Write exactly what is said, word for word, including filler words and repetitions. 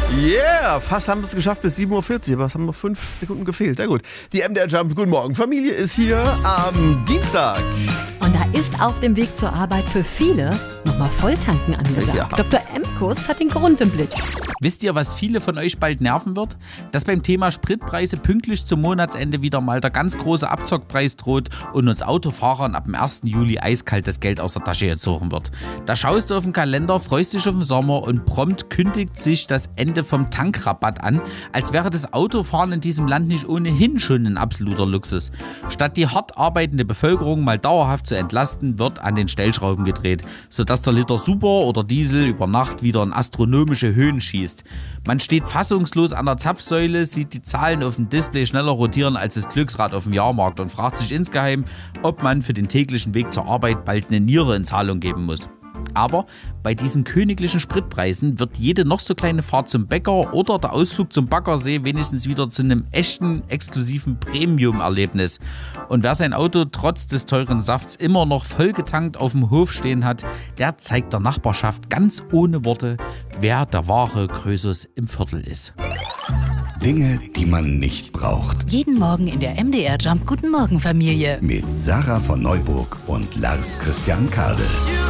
Yeah, fast haben wir es geschafft bis sieben Uhr vierzig, aber es haben noch fünf Sekunden gefehlt. Na gut, die M D R Jump Guten Morgen Familie ist hier am Dienstag. Und da ist auf dem Weg zur Arbeit für viele nochmal Volltanken angesagt. Ja. Doktor Emkus hat den Grund im Blick. Wisst ihr, was viele von euch bald nerven wird? Dass beim Thema Spritpreise pünktlich zum Monatsende wieder mal der ganz große Abzockpreis droht und uns Autofahrern ab dem ersten Juli eiskalt das Geld aus der Tasche gezogen wird. Da schaust du auf den Kalender, freust dich auf den Sommer und prompt kündigt sich das Ende vom Tankrabatt an, als wäre das Autofahren in diesem Land nicht ohnehin schon ein absoluter Luxus. Statt die hart arbeitende Bevölkerung mal dauerhaft zu entlasten, wird an den Stellschrauben gedreht, sodass der Liter Super oder Diesel über Nacht wieder in astronomische Höhen schießt. Man steht fassungslos an der Zapfsäule, sieht die Zahlen auf dem Display schneller rotieren als das Glücksrad auf dem Jahrmarkt und fragt sich insgeheim, ob man für den täglichen Weg zur Arbeit bald eine Niere in Zahlung geben muss. Aber bei diesen königlichen Spritpreisen wird jede noch so kleine Fahrt zum Bäcker oder der Ausflug zum Baggersee wenigstens wieder zu einem echten, exklusiven Premium-Erlebnis. Und wer sein Auto trotz des teuren Safts immer noch vollgetankt auf dem Hof stehen hat, der zeigt der Nachbarschaft ganz ohne Worte, wer der wahre Krösus im Viertel ist. Dinge, die man nicht braucht. Jeden Morgen in der M D R Jump Guten Morgen Familie. Mit Sarah von Neuburg und Lars Christian Kade.